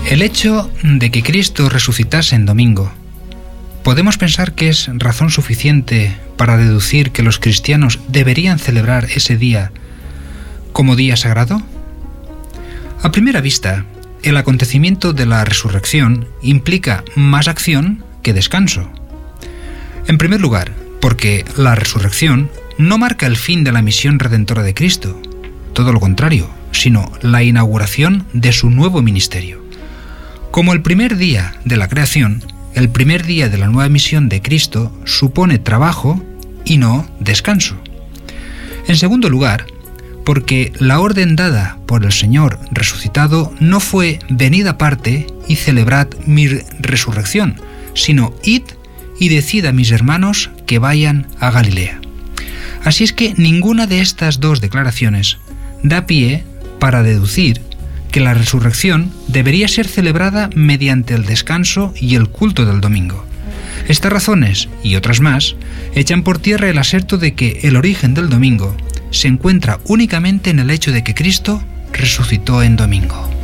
El hecho de que Cristo resucitase en domingo, ¿podemos pensar que es razón suficiente para deducir que los cristianos deberían celebrar ese día como día sagrado? A primera vista, el acontecimiento de la resurrección implica más acción que descanso. En primer lugar, porque la resurrección no marca el fin de la misión redentora de Cristo, todo lo contrario, sino la inauguración de su nuevo ministerio. Como el primer día de la creación, el primer día de la nueva misión de Cristo supone trabajo y no descanso. En segundo lugar, porque la orden dada por el Señor resucitado no fue venid aparte y celebrad mi resurrección, sino id y decid a mis hermanos que vayan a Galilea. Así es que ninguna de estas dos declaraciones da pie para deducir que la resurrección debería ser celebrada mediante el descanso y el culto del domingo. Estas razones, y otras más, echan por tierra el aserto de que el origen del domingo se encuentra únicamente en el hecho de que Cristo resucitó en domingo.